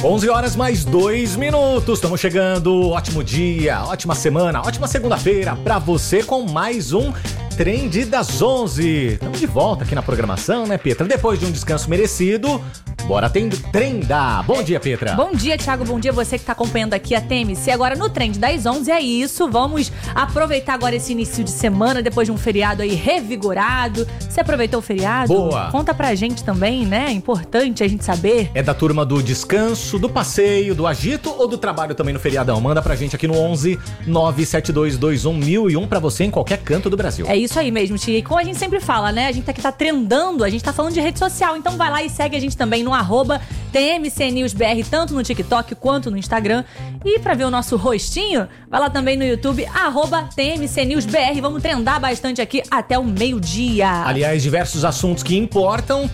11 horas mais 2 minutos, estamos chegando, ótimo dia, ótima semana, ótima segunda-feira pra você com mais um Trend das 11. Estamos de volta aqui na programação, né, Petra? Depois de um descanso merecido, bora trendar. Bom dia, Petra. Bom dia, Thiago. Bom dia você que está acompanhando aqui a TMC. Agora no Trend das 11 é isso. Vamos aproveitar agora esse início de semana, depois de um feriado aí revigorado. Você aproveitou o feriado? Boa. Conta pra gente também, né? É importante a gente saber. É da turma do descanso, do passeio, do agito ou do trabalho também no feriadão? Manda pra gente aqui no 11 97221 1001 pra você em qualquer canto do Brasil. É isso aí mesmo, Tia. E como a gente sempre fala, né? A gente aqui tá trendando, a gente tá falando de rede social. Então vai lá e segue a gente também no @TMCNewsBR, tanto no TikTok quanto no Instagram. E pra ver o nosso rostinho, vai lá também no YouTube, @TMCNewsBR. Vamos trendar bastante aqui até o meio-dia. Aliás, diversos assuntos que importam,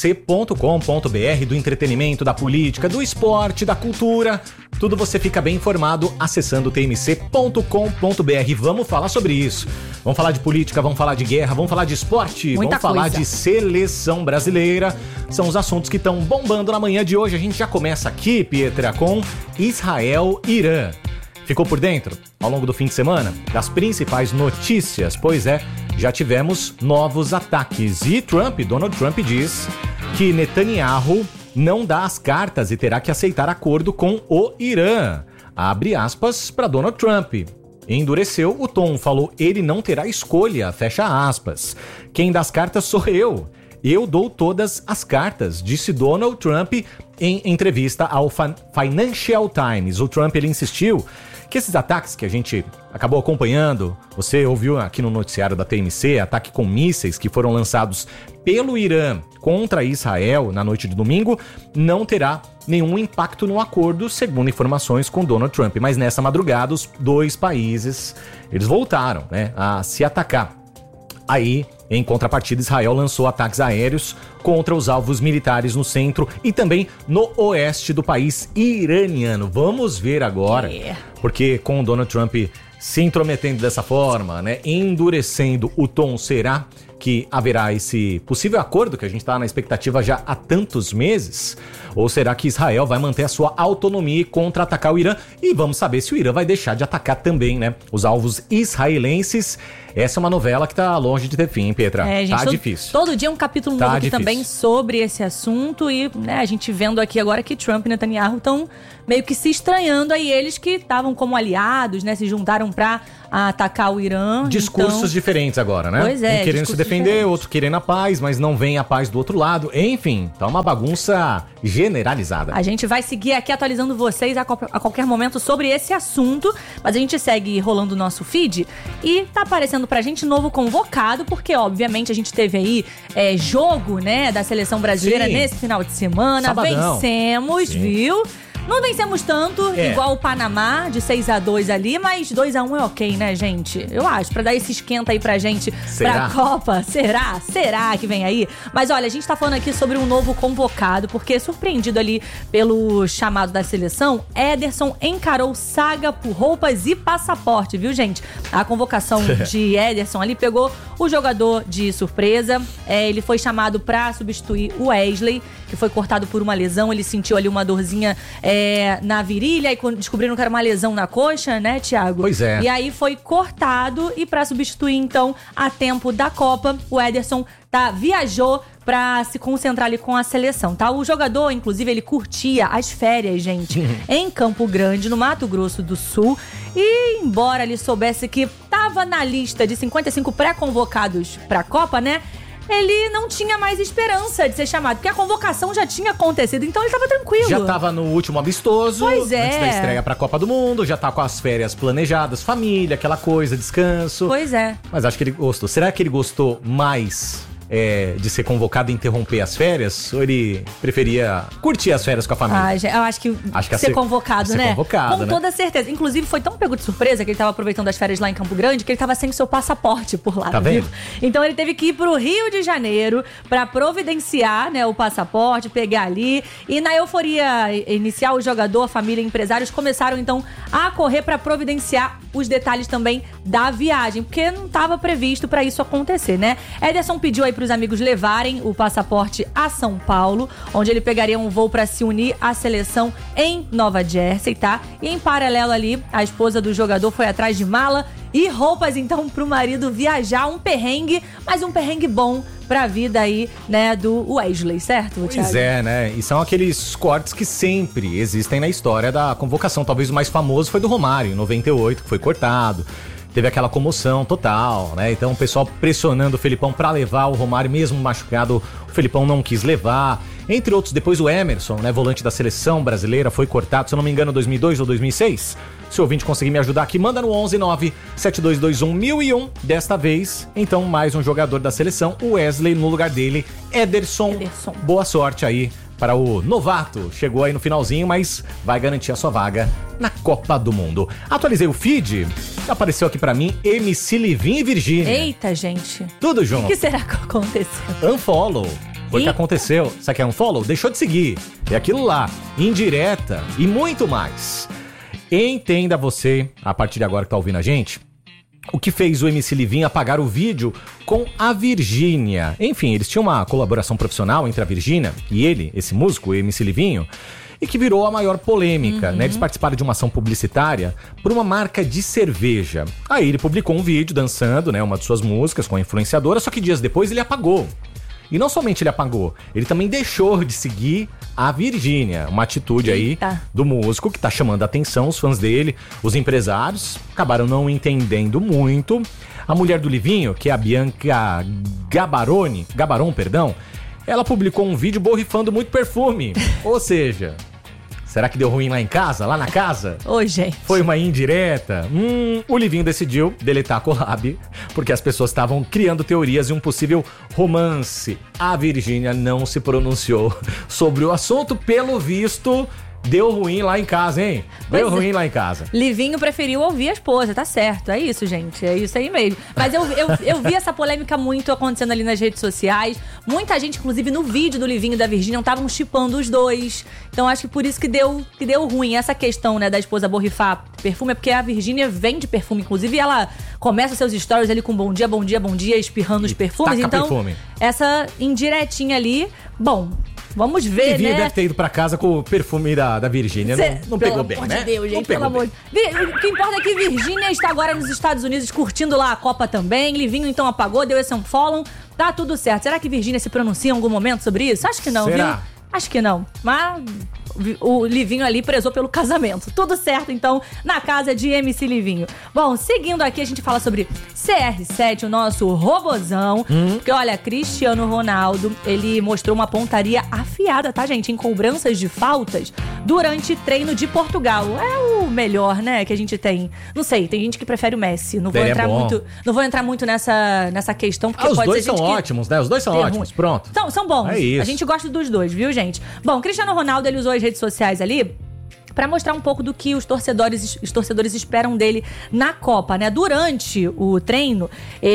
tmc.com.br, do entretenimento, da política, do esporte, da cultura. Tudo você fica bem informado acessando tmc.com.br. Vamos falar sobre isso. Vamos falar de política, vamos falar de guerra, vamos falar de esporte, Muita vamos falar coisa. de seleção brasileira. São os assuntos que estão bombando na manhã de hoje. A gente já começa aqui, Pietra, com Israel e Irã. Ficou por dentro, ao longo do fim de semana, das principais notícias? Pois é, já tivemos novos ataques. E Donald Trump diz que Netanyahu não dá as cartas e terá que aceitar acordo com o Irã. Abre aspas para Donald Trump. Endureceu o tom, falou ele não terá escolha, fecha aspas. Quem dá as cartas sou eu. Eu dou todas as cartas, disse Donald Trump em entrevista ao Financial Times. O Trump ele insistiu que esses ataques que a gente acabou acompanhando, você ouviu aqui no noticiário da TMC, ataque com mísseis que foram lançados pelo Irã contra Israel na noite de domingo, não terá nenhum impacto no acordo, segundo informações com Donald Trump. Mas nessa madrugada, os dois países, eles voltaram, né, a se atacar. Aí, em contrapartida, Israel lançou ataques aéreos contra os alvos militares no centro e também no oeste do país iraniano. Vamos ver agora, porque com o Donald Trump se intrometendo dessa forma, né, endurecendo o tom, será que haverá esse possível acordo que a gente está na expectativa já há tantos meses? Ou será que Israel vai manter a sua autonomia e contra-atacar o Irã? E vamos saber se o Irã vai deixar de atacar também, né, os alvos israelenses. Essa é uma novela que tá longe de ter fim, hein, Petra? Gente, tá difícil. Todo dia um capítulo novo aqui também sobre esse assunto. E, né, a gente vendo aqui agora que Trump e Netanyahu estão meio que se estranhando. Aí eles que estavam como aliados, né, se juntaram pra atacar o Irã. Discursos diferentes agora, né? Pois é, um querendo se defender, outro querendo a paz, mas não vem a paz do outro lado. Enfim, tá uma bagunça generalizada. A gente vai seguir aqui atualizando vocês a qualquer momento sobre esse assunto, mas a gente segue rolando o nosso feed e tá aparecendo pra gente novo convocado, porque obviamente a gente teve aí jogo, né, da seleção brasileira. Sim. Nesse final de semana. Sabadão. Vencemos, sim. Viu? Não vencemos tanto, igual o Panamá, de 6-2 ali, mas 2-1 é ok, né, gente? Eu acho, pra dar esse esquenta aí pra gente, pra Copa. Será? Será que vem aí? Mas olha, a gente tá falando aqui sobre um novo convocado, porque surpreendido ali pelo chamado da seleção, Ederson encarou saga por roupas e passaporte, viu, gente? A convocação de Ederson ali pegou o jogador de surpresa. Ele foi chamado pra substituir o Wesley, que foi cortado por uma lesão. Ele sentiu ali uma dorzinha na virilha, e quando descobriram que era uma lesão na coxa, né, Thiago? Pois é. E aí foi cortado, e pra substituir, então, a tempo da Copa, o Ederson viajou pra se concentrar ali com a seleção, tá? O jogador, inclusive, ele curtia as férias, gente, em Campo Grande, no Mato Grosso do Sul. E embora ele soubesse que tava na lista de 55 pré-convocados pra Copa, né, ele não tinha mais esperança de ser chamado, porque a convocação já tinha acontecido, então ele tava tranquilo. Já tava no último amistoso, pois é, antes da estreia pra Copa do Mundo, já tá com as férias planejadas, família, aquela coisa, descanso. Pois é. Mas acho que ele gostou. Será que ele gostou mais de ser convocado e interromper as férias? Ou ele preferia curtir as férias com a família? Eu acho que ser convocado, né? Convocado, com toda certeza. Inclusive, foi tão pego de surpresa que ele tava aproveitando as férias lá em Campo Grande que ele tava sem o seu passaporte por lá. Tá vendo? Então ele teve que ir pro Rio de Janeiro pra providenciar, né, o passaporte, pegar ali. E na euforia inicial, o jogador, a família e empresários começaram então a correr pra providenciar os detalhes também da viagem, porque não tava previsto pra isso acontecer, né? Ederson pediu aí pros amigos levarem o passaporte a São Paulo, onde ele pegaria um voo pra se unir à seleção em Nova Jersey, tá? E em paralelo ali, a esposa do jogador foi atrás de mala e roupas, então, pro marido viajar. Um perrengue, mas um perrengue bom pra vida aí, né, do Wesley, certo, Thiago? Pois é, né? E são aqueles cortes que sempre existem na história da convocação. Talvez o mais famoso foi do Romário, em 98, que foi cortado. Teve aquela comoção total, né? Então o pessoal pressionando o Felipão pra levar o Romário, mesmo machucado, o Felipão não quis levar. Entre outros, depois o Emerson, né, volante da seleção brasileira, foi cortado, se eu não me engano, em 2002 ou 2006. Se o ouvinte conseguir me ajudar aqui, manda no 11972211001. Desta vez, então, mais um jogador da seleção, o Wesley, no lugar dele, Ederson. Boa sorte aí para o novato. Chegou aí no finalzinho, mas vai garantir a sua vaga na Copa do Mundo. Atualizei o feed, apareceu aqui pra mim MC Livinho e Virgínia. Eita, gente. Tudo junto. O que será que aconteceu? Unfollow. Foi o que aconteceu. Sabe o que é unfollow? Deixou de seguir. É aquilo lá. Indireta e muito mais. Entenda você, a partir de agora que tá ouvindo a gente, o que fez o MC Livinho apagar o vídeo com a Virgínia. Enfim, eles tinham uma colaboração profissional entre a Virgínia e ele, esse músico, o MC Livinho, e que virou a maior polêmica, né? Eles participaram de uma ação publicitária por uma marca de cerveja. Aí ele publicou um vídeo dançando, né, uma de suas músicas com a influenciadora, só que dias depois ele apagou. E não somente ele apagou, ele também deixou de seguir a Virgínia. Uma atitude aí do músico que tá chamando a atenção, os fãs dele, os empresários, acabaram não entendendo muito. A mulher do Livinho, que é a Bianca Gabaron, ela publicou um vídeo borrifando muito perfume. Ou seja, será que deu ruim lá em casa, lá na casa? Ô, gente. Foi uma indireta? O Livinho decidiu deletar a collab, porque as pessoas estavam criando teorias de um possível romance. A Virgínia não se pronunciou sobre o assunto, pelo visto. Deu ruim lá em casa, hein? Deu ruim lá em casa. Livinho preferiu ouvir a esposa, tá certo. É isso, gente. É isso aí mesmo. Mas eu vi essa polêmica muito acontecendo ali nas redes sociais. Muita gente, inclusive no vídeo do Livinho e da Virgínia, estavam shippando os dois. Então acho que por isso que deu ruim. Essa questão, né, da esposa borrifar perfume é porque a Virgínia vende perfume. Inclusive, ela começa seus stories ali com bom dia, bom dia, bom dia, espirrando os perfumes. Então, perfume. Essa indiretinha ali, bom... Vamos ver, Livinho né? deve ter ido pra casa com o perfume da Virgínia. Não pegou bem, né? Pelo amor de Deus, gente, não pegou bem. O que importa é que Virgínia está agora nos Estados Unidos curtindo lá a Copa também. Livinho então apagou, deu esse unfollow. Tá tudo certo. Será que Virgínia se pronuncia em algum momento sobre isso? Acho que não, Será? viu? Acho que não. Mas o Livinho ali prezou pelo casamento. Tudo certo, então, na casa de MC Livinho. Bom, seguindo aqui, a gente fala sobre CR7, o nosso robozão. Porque, olha, Cristiano Ronaldo, ele mostrou uma pontaria afiada, tá, gente? Em cobranças de faltas durante treino de Portugal. É o melhor, né, que a gente tem. Não sei, tem gente que prefere o Messi. Não vou entrar muito nessa questão, porque os pode dois ser gente são ótimos, né? Os dois são ótimos, pronto. São bons. É isso. A gente gosta dos dois, viu, gente? Bom, Cristiano Ronaldo, ele usou as redes sociais ali pra mostrar um pouco do que os torcedores esperam dele na Copa, né? Durante o treino,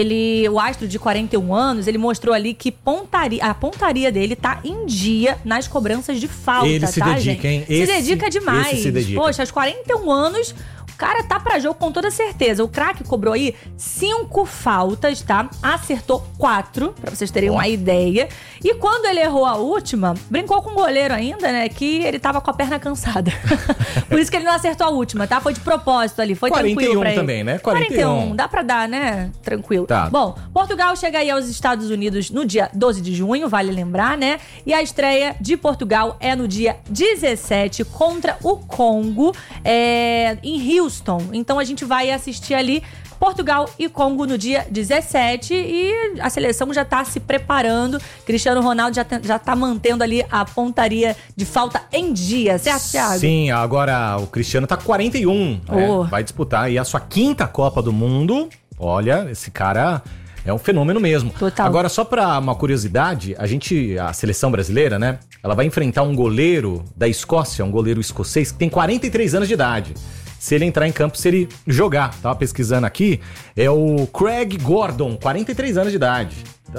o astro de 41 anos, ele mostrou ali que a pontaria dele tá em dia nas cobranças de falta, ele se dedica, gente? Hein? Se dedica demais. Esse se dedica. Poxa, aos 41 anos... O cara tá pra jogo com toda certeza. O craque cobrou aí 5 faltas, tá? Acertou 4, pra vocês terem uma ideia. E quando ele errou a última, brincou com o goleiro ainda, né? Que ele tava com a perna cansada. Por isso que ele não acertou a última, tá? Foi de propósito ali, foi 41 tranquilo pra ele. também, né? 41. Dá pra dar, né? Tranquilo. Tá. Bom, Portugal chega aí aos Estados Unidos no dia 12 de junho, vale lembrar, né? E a estreia de Portugal é no dia 17 contra o Congo, em Houston. Então a gente vai assistir ali Portugal e Congo no dia 17 e a seleção já tá se preparando. Cristiano Ronaldo já tá mantendo ali a pontaria de falta em dia, certo, Thiago? Sim, agora o Cristiano tá com 41, né? Vai disputar aí a sua 5ª Copa do Mundo. Olha, esse cara... É um fenômeno mesmo. Total. Agora, só pra uma curiosidade, a seleção brasileira, né? Ela vai enfrentar um goleiro da Escócia, um goleiro escocês, que tem 43 anos de idade. Se ele entrar em campo, se ele jogar. Tava pesquisando aqui, é o Craig Gordon, 43 anos de idade.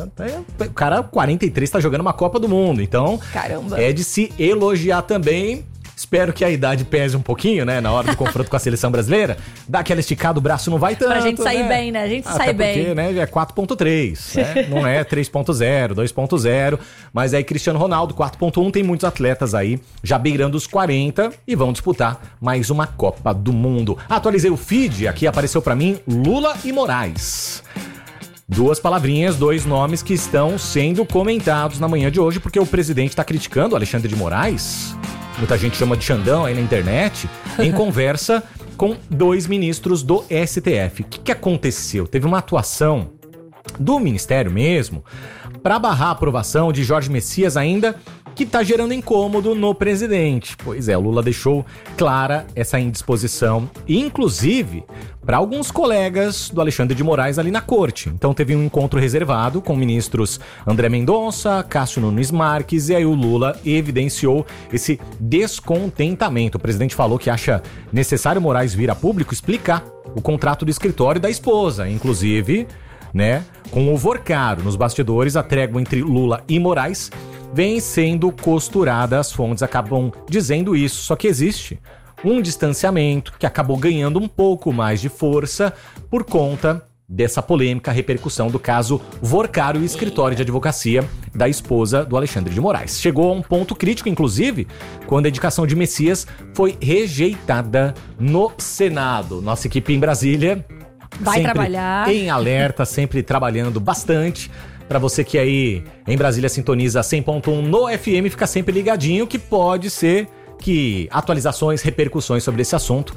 O cara, 43, tá jogando uma Copa do Mundo. Então, caramba, é de se elogiar também. Espero que a idade pese um pouquinho, né? Na hora do confronto com a seleção brasileira. Dá aquela esticada, o braço não vai tanto. Pra gente sair bem, né? A gente sai bem. Porque, né, é 4.3, né? Não é 3.0, 2.0. Mas aí Cristiano Ronaldo, 4.1, tem muitos atletas aí já beirando os 40 e vão disputar mais uma Copa do Mundo. Atualizei o feed, aqui apareceu pra mim Lula e Moraes. Duas palavrinhas, dois nomes que estão sendo comentados na manhã de hoje, porque o presidente está criticando o Alexandre de Moraes, muita gente chama de Xandão aí na internet, em conversa com dois ministros do STF. O que aconteceu? Teve uma atuação do Ministério mesmo para barrar a aprovação de Jorge Messias ainda, que está gerando incômodo no presidente. Pois é, o Lula deixou clara essa indisposição, inclusive para alguns colegas do Alexandre de Moraes ali na corte. Então teve um encontro reservado com ministros André Mendonça, Cássio Nunes Marques, e aí o Lula evidenciou esse descontentamento. O presidente falou que acha necessário Moraes vir a público explicar o contrato do escritório da esposa, inclusive, né, com o Vorcaro. Nos bastidores, a trégua entre Lula e Moraes vem sendo costurada, as fontes acabam dizendo isso, só que existe um distanciamento que acabou ganhando um pouco mais de força por conta dessa polêmica repercussão do caso Vorcaro e o escritório de advocacia da esposa do Alexandre de Moraes. Chegou a um ponto crítico, inclusive, quando a indicação de Messias foi rejeitada no Senado. Nossa equipe em Brasília vai trabalhar em alerta, sempre trabalhando bastante. Pra você que aí em Brasília sintoniza 100.1 no FM, fica sempre ligadinho que pode ser que atualizações, repercussões sobre esse assunto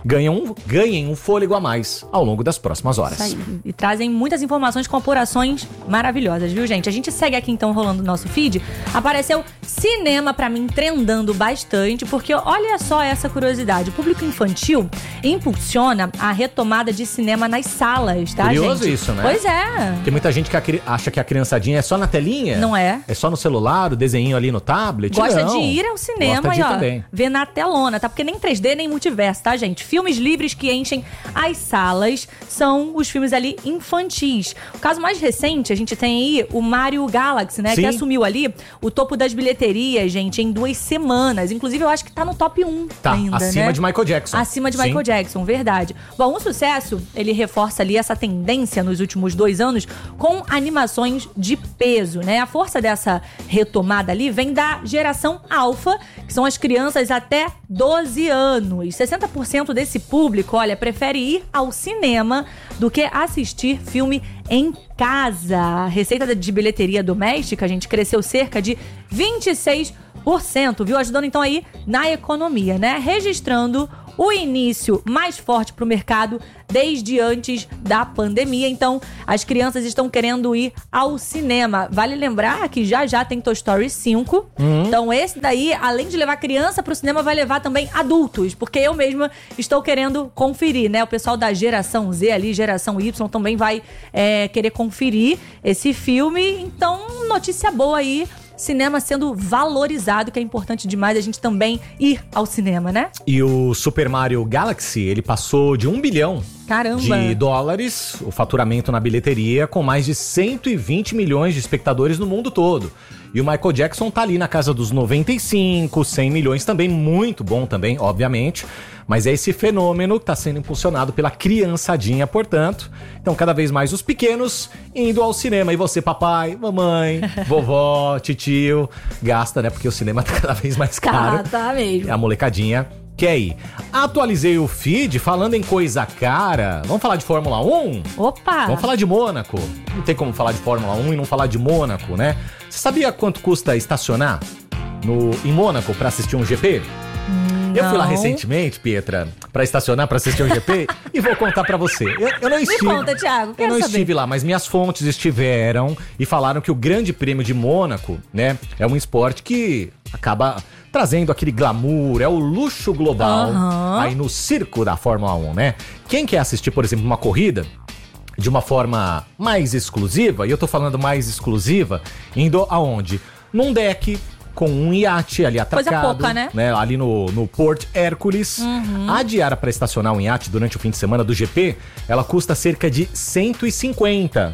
ganhem um fôlego a mais ao longo das próximas horas. Isso aí. E trazem muitas informações com apurações maravilhosas, viu, gente? A gente segue aqui então rolando o nosso feed. Apareceu cinema pra mim trendando bastante, porque olha só essa curiosidade. O público infantil impulsiona a retomada de cinema nas salas, tá, Curioso gente? isso, né? Pois é. Tem muita gente que acha que a criançadinha é só na telinha. Não é. É só no celular, o desenho ali no tablet. Gosta não. de ir ao cinema Gosta de e, ir ó, também. ver na telona, tá? Porque nem 3D, nem multiverso, tá, gente? Filmes livres que enchem as salas são os filmes ali infantis. O caso mais recente, a gente tem aí o Mario Galaxy, né? Sim. Que assumiu ali o topo das bilheterias, gente, em 2 semanas. Inclusive, eu acho que tá no top 1 Tá, ainda, acima né? de Michael Jackson. Acima de Sim. Michael Jackson, verdade. Bom, o sucesso, ele reforça ali essa tendência nos últimos 2 anos com animações de peso, né? A força dessa retomada ali vem da geração alfa, que são as crianças até 12 anos. 60% desse público, olha, prefere ir ao cinema do que assistir filme em casa. A receita de bilheteria doméstica, a gente cresceu cerca de 26%, viu? Ajudando então aí na economia, né? Registrando o início mais forte para o mercado desde antes da pandemia. Então, as crianças estão querendo ir ao cinema. Vale lembrar que já tem Toy Story 5. Então, esse daí, além de levar criança para o cinema, vai levar também adultos. Porque eu mesma estou querendo conferir, né? O pessoal da geração Z ali, geração Y, também vai querer conferir esse filme. Então, notícia boa aí. Cinema sendo valorizado, que é importante demais a gente também ir ao cinema, né? E o Super Mario Galaxy, ele passou de 1 bilhão Caramba. de dólares, o faturamento na bilheteria, com mais de 120 milhões de espectadores no mundo todo. E o Michael Jackson tá ali na casa dos 95, 100 milhões também, muito bom também, obviamente. Mas é esse fenômeno que tá sendo impulsionado pela criançadinha, portanto. Então, cada vez mais os pequenos indo ao cinema. E você, papai, mamãe, vovó, titio, gasta, né? Porque o cinema tá cada vez mais caro. Tá mesmo. A molecadinha quer ir. Atualizei o feed falando em coisa cara. Vamos falar de Fórmula 1? Opa! Vamos falar de Mônaco. Não tem como falar de Fórmula 1 e não falar de Mônaco, né? Você sabia quanto custa estacionar em Mônaco pra assistir um GP? Eu fui lá recentemente, Pietra, pra estacionar, pra assistir um GP e vou contar pra você. Eu não estive. Me conta, Thiago, Eu quero não saber. estive lá, mas minhas fontes estiveram e falaram que o Grande Prêmio de Mônaco, né, é um esporte que acaba trazendo aquele glamour, é o luxo global aí no circo da Fórmula 1, né? Quem quer assistir, por exemplo, uma corrida de uma forma mais exclusiva, e eu tô falando mais exclusiva, indo aonde? Num deck com um iate ali atracado. Coisa pouca, né? Ali no Port Hércules. A diária para estacionar um iate durante o fim de semana do GP, ela custa cerca de 150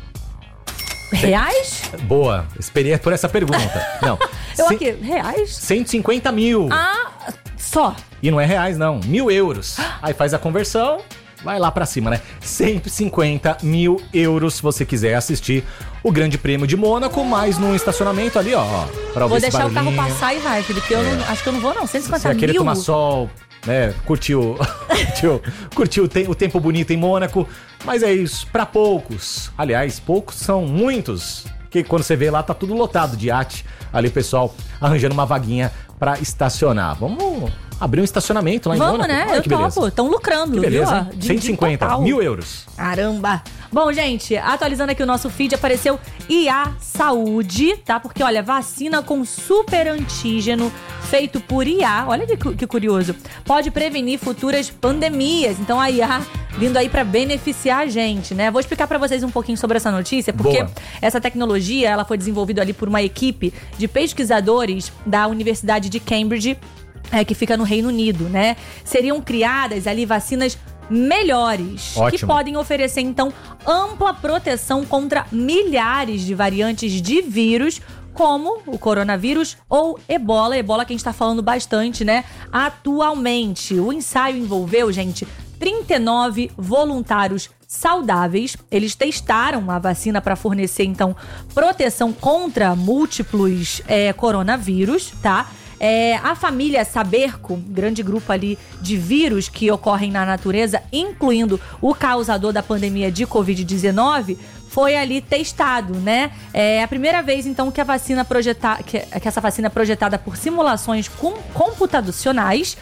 reais? Boa, esperei por essa pergunta. Não. Eu aqui, reais? 150 mil. Ah, Só? E não é reais, não. 1.000 euros. Aí faz a conversão, vai lá pra cima, né? 150 mil euros se você quiser assistir o Grande Prêmio de Mônaco, mais num estacionamento ali, ó. Pra Vou ouvir esse deixar o carro barulhinho. passar e vai, Felipe, porque eu não, acho que eu não vou não. 150 Você vai querer mil? tomar sol, né? Curtiu o tempo bonito em Mônaco. Mas é isso, pra poucos. Aliás, poucos são muitos. Que quando você vê lá, tá tudo lotado de iate. Ali o pessoal arranjando uma vaguinha pra estacionar. Vamos abrir um estacionamento lá em Vamos, Mônaco? né? Olha Eu que beleza. topo. Estão lucrando, Que beleza, viu? hein? 150 mil euros. Caramba! Bom, gente, atualizando aqui o nosso feed, apareceu IA Saúde, tá? Porque, olha, vacina com super antígeno feito por IA, olha que curioso, pode prevenir futuras pandemias. Então a IA vindo aí pra beneficiar a gente, né? Vou explicar pra vocês um pouquinho sobre essa notícia, porque Boa. essa tecnologia, ela foi desenvolvida ali por uma equipe de pesquisadores da Universidade de Cambridge, que fica no Reino Unido, né? Seriam criadas ali vacinas melhores, Ótimo. que podem oferecer, então, ampla proteção contra milhares de variantes de vírus, como o coronavírus ou ebola. Ebola que a gente tá falando bastante, né? Atualmente. O ensaio envolveu, gente, 39 voluntários saudáveis. Eles testaram a vacina para fornecer, então, proteção contra múltiplos coronavírus, tá? A família Saberco, grande grupo ali de vírus que ocorrem na natureza, incluindo o causador da pandemia de Covid-19, foi ali testado, né? É a primeira vez, então, que a vacina que essa vacina é projetada por simulações computacionais,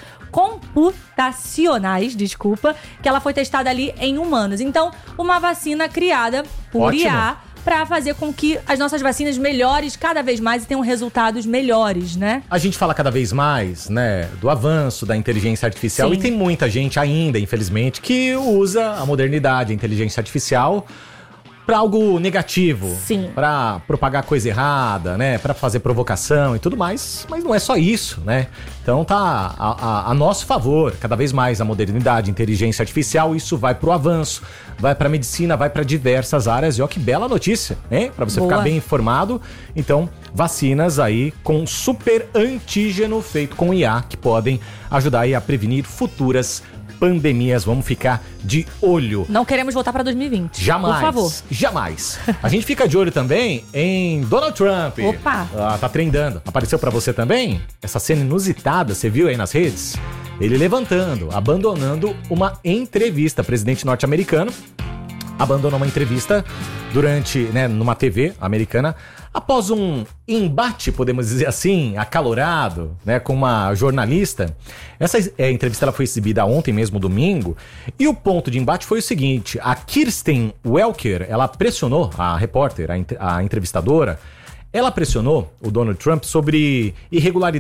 que ela foi testada ali em humanos. Então, uma vacina criada por Ótimo. IA para fazer com que as nossas vacinas melhores cada vez mais e tenham resultados melhores, né? A gente fala cada vez mais, né, do avanço da inteligência artificial. Sim. E tem muita gente ainda, infelizmente, que usa a modernidade, a inteligência artificial pra algo negativo. Sim. Pra propagar coisa errada, né, pra fazer provocação e tudo mais. Mas não é só isso, né? Então tá a nosso favor, cada vez mais a modernidade, a inteligência artificial, isso vai pro avanço, vai pra medicina, vai pra diversas áreas. E ó, que bela notícia, hein? Pra você Boa. ficar bem informado. Então, vacinas aí com super antígeno feito com IA, que podem ajudar aí a prevenir futuras pandemias. Vamos ficar de olho. Não queremos voltar para 2020. Jamais. Por favor. Jamais. A gente fica de olho também em Donald Trump. Opa. Tá trendando. Apareceu pra você também? Essa cena inusitada, você viu aí nas redes? Ele levantando, abandonando uma entrevista. Presidente norte-americano abandonou uma entrevista durante, né, numa TV americana, após um embate, podemos dizer assim, acalorado, né, com uma jornalista. Essa entrevista ela foi exibida ontem mesmo, domingo, e o ponto de embate foi o seguinte: a Kirsten Welker, ela pressionou a repórter, a entrevistadora, ela pressionou o Donald Trump sobre irregularidades